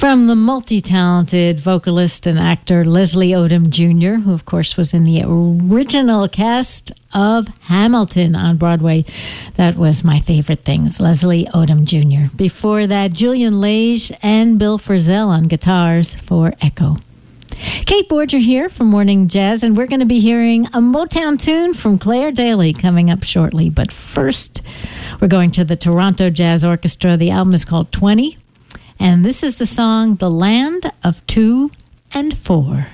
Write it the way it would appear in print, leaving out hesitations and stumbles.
From the multi-talented vocalist and actor Leslie Odom Jr., who of course was in the original cast of Hamilton on Broadway. That was my favorite things, Leslie Odom Jr. Before that, Julian Lage and Bill Frisell on guitars for Echo. Kate Borger here from Morning Jazz, and we're going to be hearing a Motown tune from Claire Daly coming up shortly. But first, we're going to the Toronto Jazz Orchestra. The album is called 20. And this is the song, The Land of 2 and 4.